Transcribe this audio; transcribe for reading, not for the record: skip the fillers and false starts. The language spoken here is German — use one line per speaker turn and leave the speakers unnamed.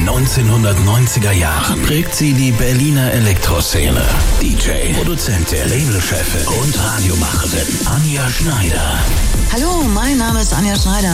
1990er Jahren prägt sie die Berliner Elektroszene. DJ, Produzentin, Labelchefin und Radiomacherin Anja Schneider.
Hallo, mein Name ist Anja Schneider.